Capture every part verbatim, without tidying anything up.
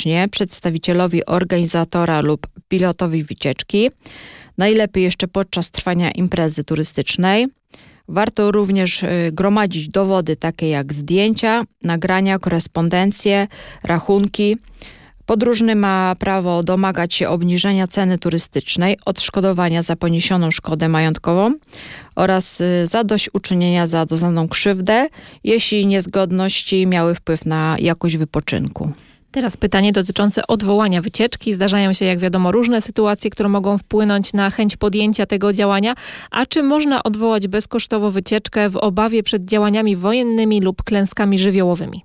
publicznie, przedstawicielowi organizatora lub pilotowi wycieczki, najlepiej jeszcze podczas trwania imprezy turystycznej. Warto również gromadzić dowody takie jak zdjęcia, nagrania, korespondencje, rachunki. Podróżny ma prawo domagać się obniżenia ceny turystycznej, odszkodowania za poniesioną szkodę majątkową oraz zadośćuczynienia za doznaną krzywdę, jeśli niezgodności miały wpływ na jakość wypoczynku. Teraz pytanie dotyczące odwołania wycieczki. Zdarzają się, jak wiadomo, różne sytuacje, które mogą wpłynąć na chęć podjęcia tego działania. A czy można odwołać bezkosztowo wycieczkę w obawie przed działaniami wojennymi lub klęskami żywiołowymi?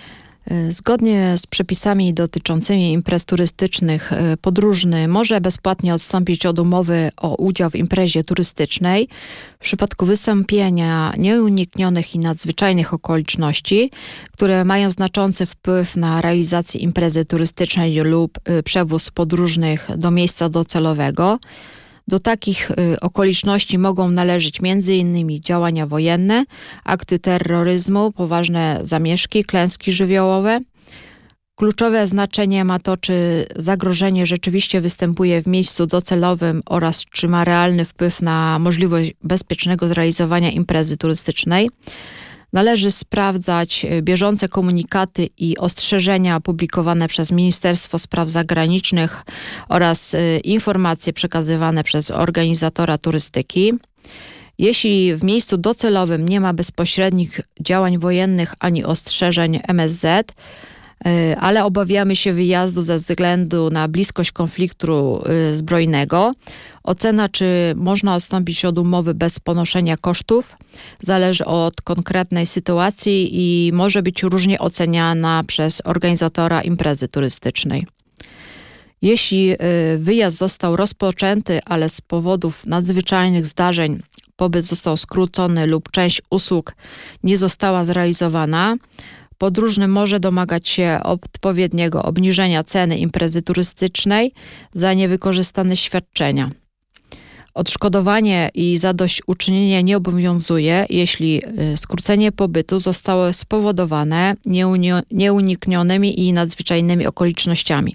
Zgodnie z przepisami dotyczącymi imprez turystycznych podróżny może bezpłatnie odstąpić od umowy o udział w imprezie turystycznej w przypadku wystąpienia nieuniknionych i nadzwyczajnych okoliczności, które mają znaczący wpływ na realizację imprezy turystycznej lub przewóz podróżnych do miejsca docelowego. Do takich y, okoliczności mogą należeć między innymi działania wojenne, akty terroryzmu, poważne zamieszki, klęski żywiołowe. Kluczowe znaczenie ma to, czy zagrożenie rzeczywiście występuje w miejscu docelowym oraz czy ma realny wpływ na możliwość bezpiecznego zrealizowania imprezy turystycznej. Należy sprawdzać bieżące komunikaty i ostrzeżenia publikowane przez Ministerstwo Spraw Zagranicznych oraz informacje przekazywane przez organizatora turystyki. Jeśli w miejscu docelowym nie ma bezpośrednich działań wojennych ani ostrzeżeń M S Z, ale obawiamy się wyjazdu ze względu na bliskość konfliktu zbrojnego, ocena, czy można odstąpić od umowy bez ponoszenia kosztów, zależy od konkretnej sytuacji i może być różnie oceniana przez organizatora imprezy turystycznej. Jeśli wyjazd został rozpoczęty, ale z powodów nadzwyczajnych zdarzeń pobyt został skrócony lub część usług nie została zrealizowana, podróżny może domagać się odpowiedniego obniżenia ceny imprezy turystycznej za niewykorzystane świadczenia. Odszkodowanie i zadośćuczynienie nie obowiązuje, jeśli skrócenie pobytu zostało spowodowane nieuniknionymi i nadzwyczajnymi okolicznościami.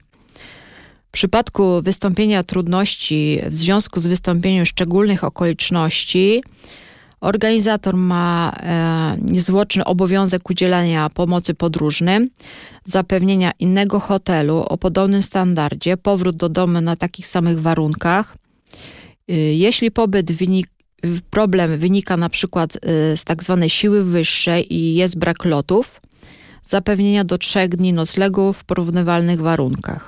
W przypadku wystąpienia trudności w związku z wystąpieniem szczególnych okoliczności, organizator ma e, niezwłoczny obowiązek udzielania pomocy podróżnym, zapewnienia innego hotelu o podobnym standardzie, powrót do domu na takich samych warunkach. E, jeśli pobyt wynik, problem wynika na przykład e, z tak zwanej siły wyższej i jest brak lotów, zapewnienia do trzech dni noclegu w porównywalnych warunkach.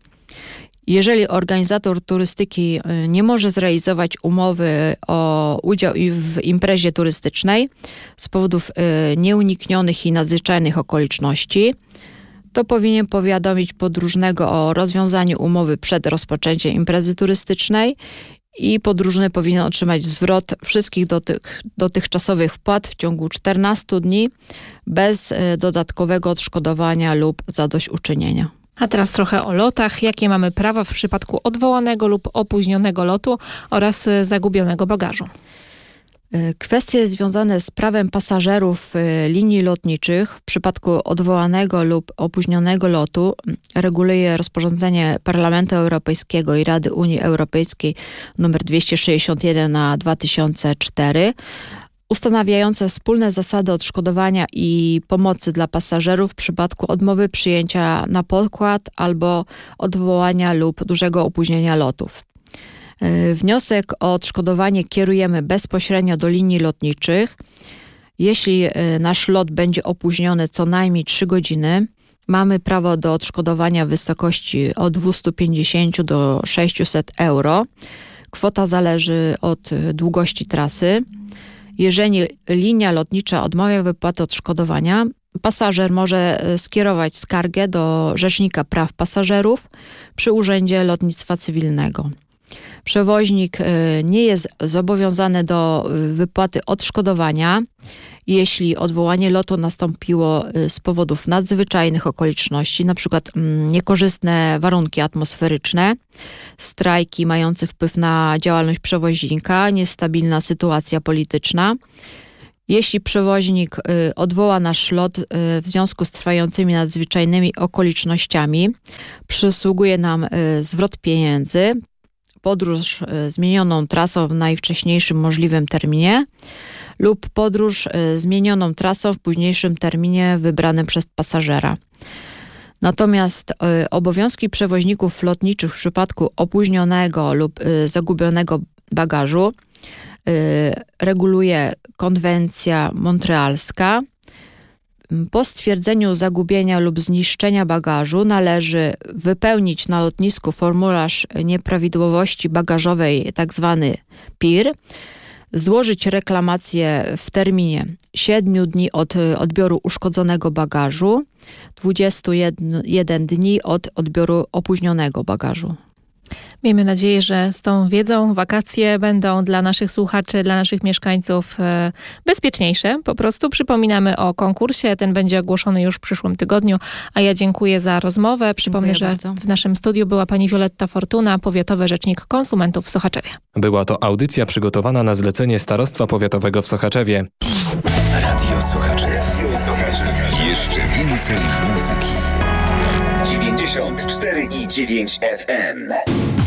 Jeżeli organizator turystyki nie może zrealizować umowy o udział w imprezie turystycznej z powodów nieuniknionych i nadzwyczajnych okoliczności, to powinien powiadomić podróżnego o rozwiązaniu umowy przed rozpoczęciem imprezy turystycznej i podróżny powinien otrzymać zwrot wszystkich dotych, dotychczasowych wpłat w ciągu czternastu dni bez dodatkowego odszkodowania lub zadośćuczynienia. A teraz trochę o lotach. Jakie mamy prawa w przypadku odwołanego lub opóźnionego lotu oraz zagubionego bagażu? Kwestie związane z prawem pasażerów linii lotniczych w przypadku odwołanego lub opóźnionego lotu reguluje rozporządzenie Parlamentu Europejskiego i Rady Unii Europejskiej nr dwieście sześćdziesiąt jeden na dwa tysiące cztery, ustanawiające wspólne zasady odszkodowania i pomocy dla pasażerów w przypadku odmowy przyjęcia na pokład albo odwołania lub dużego opóźnienia lotów. Wniosek o odszkodowanie kierujemy bezpośrednio do linii lotniczych. Jeśli nasz lot będzie opóźniony co najmniej trzy godziny, mamy prawo do odszkodowania w wysokości od dwieście pięćdziesiąt do sześćset euro. Kwota zależy od długości trasy. Jeżeli linia lotnicza odmawia wypłaty odszkodowania, pasażer może skierować skargę do Rzecznika Praw Pasażerów przy Urzędzie Lotnictwa Cywilnego. Przewoźnik nie jest zobowiązany do wypłaty odszkodowania, jeśli odwołanie lotu nastąpiło z powodów nadzwyczajnych okoliczności, np. niekorzystne warunki atmosferyczne, strajki mające wpływ na działalność przewoźnika, niestabilna sytuacja polityczna. Jeśli przewoźnik odwoła nasz lot w związku z trwającymi nadzwyczajnymi okolicznościami, przysługuje nam zwrot pieniędzy, podróż zmienioną trasą w najwcześniejszym możliwym terminie lub podróż zmienioną trasą w późniejszym terminie wybranym przez pasażera. Natomiast obowiązki przewoźników lotniczych w przypadku opóźnionego lub zagubionego bagażu reguluje konwencja montrealska. Po stwierdzeniu zagubienia lub zniszczenia bagażu należy wypełnić na lotnisku formularz nieprawidłowości bagażowej, tzw. P I R, złożyć reklamację w terminie siedmiu dni od odbioru uszkodzonego bagażu, dwudziestu jeden dni od odbioru opóźnionego bagażu. Miejmy nadzieję, że z tą wiedzą wakacje będą dla naszych słuchaczy, dla naszych mieszkańców bezpieczniejsze. Po prostu przypominamy o konkursie. Ten będzie ogłoszony już w przyszłym tygodniu. A ja dziękuję za rozmowę. Przypomnę, dziękuję że bardzo. W naszym studiu była pani Wioletta Fortuna, powiatowy rzecznik konsumentów w Sochaczewie. Była to audycja przygotowana na zlecenie Starostwa Powiatowego w Sochaczewie. Radio Sochaczew. Jeszcze więcej muzyki. dziewięćdziesiąt cztery i dziewięć F M.